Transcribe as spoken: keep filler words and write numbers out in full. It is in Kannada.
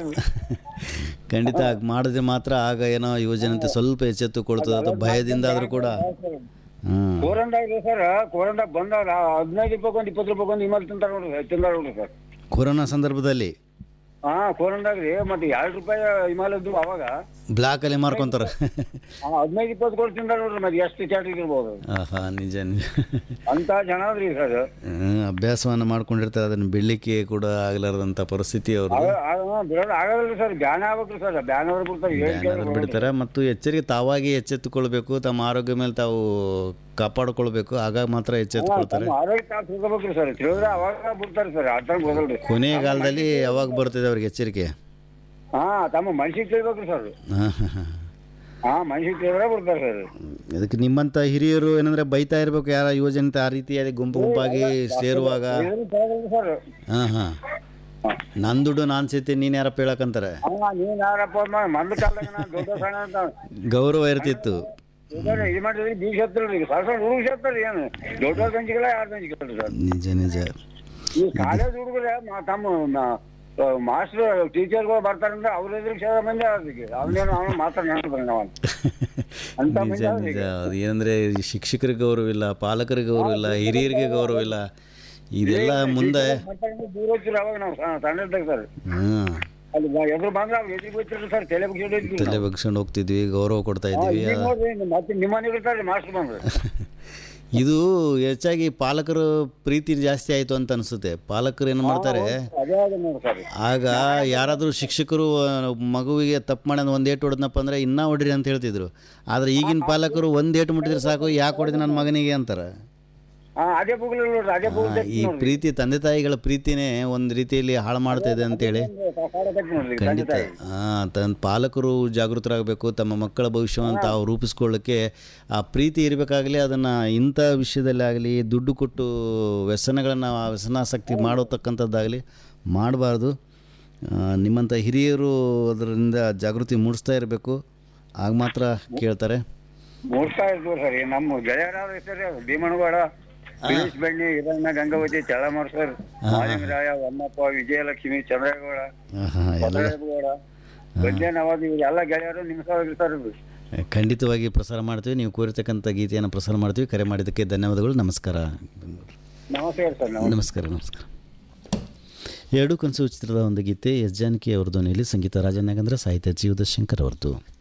ಖಂಡಿತ ಹಾಗೆ ಮಾಡಿದ್ರೆ ಮಾತ್ರ ಆಗ ಏನೋ ಯುವಜನತೆ ಸ್ವಲ್ಪ ಎಚ್ಚೆತ್ತು ಕೊಡ್ತದೆ ಅದು ಭಯದಿಂದ ಆದರೂ ಕೂಡ. ಹಾಂ ಕೋರಂದಾಗ ಸರ್ ಕೋರಂದಾಗ ಬಂದಾಗ ಹದಿನೈದು ರೂಪಾಯಿ ಒಂದು ಇಪ್ಪತ್ತು ರೂಪಾಯಿ ಒಂದು ಹಿಮಾಲ್ ತಿಂತಾರೆ ನೋಡ್ರಿ ತಿಂದಾರ ನೋಡ್ರಿ ಸರ್. ಕೊರೋನಾ ಸಂದರ್ಭದಲ್ಲಿ ಹಾ ಕೋರಂದಾಗ ರೀ ಮತ್ತೆ ಎರಡು ರೂಪಾಯಿ ಹಿಮಾಲಯದ್ದು ಅವಾಗ ಬ್ಲಾಕಲ್ಲಿ ಮಾರ್ಕೊಂತಾರೆ. ಹದಿನೈದು ಇಪ್ಪತ್ತು ಕೋಟಿ ತಿಂದಾರ ನೋಡ್ರಿ ಮತ್ತೆ ಎಷ್ಟು ಚಾಟಿಗೆ ಇರ್ಬೋದು. ಆಹಾ ನಿಜ ನಿಜ ಅಂತ ಜನ ಅದ್ರಿ ಸರ್. ಅಭ್ಯಾಸವನ್ನು ಮಾಡ್ಕೊಂಡಿರ್ತಾರೆ ಅದನ್ನು ಬಿಡ್ಲಿಕ್ಕೆ ಕೂಡ ಆಗಲಾರದಂಥ ಪರಿಸ್ಥಿತಿ ಅವರು. ಬಿಡೋದು ಆಗೋದಿಲ್ಲ ಸರ್, ಬ್ಯಾನ್ ಆಗ್ಬೇಕ್ರಿ ಸರ್. ಬ್ಯಾನ್ ಅವ್ರು ಬಿಡ್ತಾರೆ ಬಿಡ್ತಾರೆ ಮತ್ತು ಎಚ್ಚರಿಕೆ ತಾವಾಗಿ ಎಚ್ಚೆತ್ತುಕೊಳ್ಬೇಕು, ತಮ್ಮ ಆರೋಗ್ಯ ಮೇಲೆ ತಾವು ಕಾಪಾಡಿಕೊಳ್ಬೇಕು, ಆಗ ಮಾತ್ರ ಎಚ್ಚೆತ್ತುಕೊಳ್ತಾರೆ. ಆರೋಗ್ಯ ತಾವು ತಿಳ್ಕೊಬೇಕ್ರಿ ಸರ್, ತಿಳಿದ್ರೆ ಅವಾಗ ಬಿಡ್ತಾರೆ ಸರ್. ಅರ್ಥ ಗೊತ್ತಲ್ರಿ ಕೊನೆಯ ಕಾಲದಲ್ಲಿ ಯಾವಾಗ ಬರ್ತದೆ ಅವ್ರಿಗೆ ಎಚ್ಚರಿಕೆ? ಹಾ ತಮ್ಮ ಮನ್ಸಿಗೆ ತಿಳ್ಬೇಕ್ರಿ ಸರ್. ಹಾಂ ಹಾಂ ಹಾಂ ಹಾ ಮನ್ಸಿಗೆ ತಿಳಿದ್ರೆ ಬಿಡ್ತಾರೆ ಸರ್. ಅದಕ್ಕೆ ನಿಮ್ಮಂತ ಹಿರಿಯರು ಏನಂದ್ರೆ ಬೈತಾ ಇರ್ಬೇಕು ಯಾರ ಯುವಜನತೆ ಆ ರೀತಿಯಾಗಿ ಗುಂಪು ಗುಂಪಾಗಿ ಸೇರುವಾಗ. ಸರ್ ಹಾ ಹಾ ನನ್ ದುಡ್ಡು ನಾನ್ ಸೇತಿ ನೀನ್ ಯಾರಪ್ಪ ಹೇಳಕಂತಾರೆ. ನೀನ್ ಯಾರಪ್ಪ ಮಂದ ಕಾಲದಾಗ ದೊಡ್ಡ ಸಣ್ಣ ಅಂತ ಗೌರವ ಇರ್ತಿತ್ತು. ಇದು ಮಾಡಿದ್ರಿ ಬೀಗ ಸತ್ತಲ್ರಿ, ಸಣ್ಣ ಸಣ್ಣ ಹುಡುಗ ಸತ್ತಲ್ರಿ. ಏನು ದೊಡ್ಡ ಸಂಚಿಗೆಲ್ಲ ಯಾರು ಸಂಚಿಗೆ ಸರ್. ನಿಜ ನಿಜ. ಈ ಕಾಲೇಜ್ ಹುಡುಗರ ತಮ್ಮ ಮಾಸ್ಟರ್ ಟೀಚರ್ಗಳು ಬರ್ತಾರಂದ್ರೆ ಅವ್ರ ಎದುರು ಸೇರ ಮಂದಿ ಅದಕ್ಕೆ ಅವನೇನು ಅವನು ಮಾತ್ರ ನೆನಪಿದ್ರೆ ನಾವು ಅಂತ ನಿಜ ನಿಜ. ಏನಂದ್ರೆ ಶಿಕ್ಷಕರಿಗೆ ಗೌರವ ಇಲ್ಲ, ಪಾಲಕರಿಗೆ ಗೌರವ ಇಲ್ಲ, ಹಿರಿಯರಿಗೆ ಗೌರವ ಇಲ್ಲ. ಇದೆಲ್ಲ ಮುಂದೆ ದೂರ ಹೋಗ್ತಿರ ಅವಾಗ ನಾವು ಸಣ್ಣ ಸರ್. ಹ್ಮ್ ಅಲ್ಲಿ ಎದುರು ಬಂದ್ರೆ ಅವ್ರು ಎದುರು ಹೋಗ್ತಿರ್ತಾರೆ ಸರ್. ತಲೆ ಬಗ್ಸಿ ತಲೆ ಬಗ್ಸ್ಕೊಂಡು ಹೋಗ್ತಿದ್ವಿ, ಗೌರವ ಕೊಡ್ತಾ ಇದ್ವಿ. ಮತ್ತೆ ನಿಮ್ಮ ಇರ್ತಾರೆ ಮಾಸ್ಟರ್ ಬಂದ್ರೆ. ಇದು ಹೆಚ್ಚಾಗಿ ಪಾಲಕರು ಪ್ರೀತಿ ಜಾಸ್ತಿ ಆಯ್ತು ಅಂತ ಅನ್ಸುತ್ತೆ. ಪಾಲಕರು ಏನು ಮಾಡ್ತಾರೆ, ಆಗ ಯಾರಾದರೂ ಶಿಕ್ಷಕರು ಮಗುವಿಗೆ ತಪ್ಪು ಮಾಡೋದು ಒಂದು ಏಟು ಹೊಡೆದ್ನಪ್ಪ ಅಂದ್ರೆ ಇನ್ನೂ ಹೊಡ್ರಿ ಅಂತ ಹೇಳ್ತಿದ್ರು. ಆದರೆ ಈಗಿನ ಪಾಲಕರು ಒಂದು ಏಟು ಮುಟ್ಟಿದ್ರೆ ಸಾಕು, ಯಾಕೆ ಹೊಡೆದು ನನ್ನ ಮಗನಿಗೆ ಅಂತಾರೆ. ಈ ಪ್ರೀತಿ ತಂದೆ ತಾಯಿಗಳ ಪ್ರೀತಿನೇ ಒಂದು ರೀತಿಯಲ್ಲಿ ಹಾಳು ಮಾಡ್ತಾ ಇದೆ ಅಂತೇಳಿ. ಖಂಡಿತ ಹಾಂ ತನ್ನ ಪಾಲಕರು ಜಾಗೃತರಾಗಬೇಕು. ತಮ್ಮ ಮಕ್ಕಳ ಭವಿಷ್ಯವನ್ನು ತಾವು ರೂಪಿಸ್ಕೊಳ್ಳೋಕ್ಕೆ ಆ ಪ್ರೀತಿ ಇರಬೇಕಾಗಲಿ. ಅದನ್ನು ಇಂಥ ವಿಷಯದಲ್ಲಿ ಆಗಲಿ ದುಡ್ಡು ಕೊಟ್ಟು ವ್ಯಸನಗಳನ್ನು ವ್ಯಸನಾಸಕ್ತಿ ಮಾಡತಕ್ಕಂಥದ್ದಾಗಲಿ ಮಾಡಬಾರ್ದು. ನಿಮ್ಮಂಥ ಹಿರಿಯರು ಅದರಿಂದ ಜಾಗೃತಿ ಮೂಡಿಸ್ತಾ ಇರಬೇಕು, ಆಗ ಮಾತ್ರ ಕೇಳ್ತಾರೆ. ಮೂಡಿಸ್ತಾ ಇರ್ತೀವಿ ಸರ್. ನಮ್ಮ ಗೆಳೆಯರಾದ ಹೆಸರು ಭೀಮನಗೌಡ, ಗಿರೀಶ್ ಬಣ್ಣಿ, ಹಿರಣ್ಣ, ಗಂಗಾವತಿ, ಚಳಮರ್ ಸರ್, ಮಾಲಿಂಗರಾಯ, ಹೊನ್ನಪ್ಪ, ವಿಜಯಲಕ್ಷ್ಮಿ, ಚಂದ್ರೇಗೌಡ, ಗೌಡ, ಬಂಜೆ ನವಾಜ್, ಎಲ್ಲ ಗೆಳೆಯರು ನಿಮ್ಮ ಸರ್. ಖಂಡಿತವಾಗಿ ಪ್ರಸಾರ ಮಾಡ್ತೀವಿ. ನೀವು ಕೋರಿರ್ತಕ್ಕಂಥ ಗೀತೆಯನ್ನು ಪ್ರಸಾರ ಮಾಡ್ತೀವಿ. ಕರೆ ಮಾಡಿದ್ದಕ್ಕೆ ಧನ್ಯವಾದಗಳು. ನಮಸ್ಕಾರ. ನಮಸ್ಕಾರ ಸರ್. ನಮಸ್ಕಾರ ನಮಸ್ಕಾರ. ಎರಡು ಕನಸು ಚಿತ್ರದ ಒಂದು ಗೀತೆ ಎಸ್ ಜಾನಕಿ ಅವ್ರ ಧ್ವನಿಯಲ್ಲಿ, ಸಂಗೀತ ರಾಜನಾಗೇಂದ್ರ, ಸಾಹಿತ್ಯ ಜೀವದ ಶಂಕರ್ ಅವ್ರದ್ದು.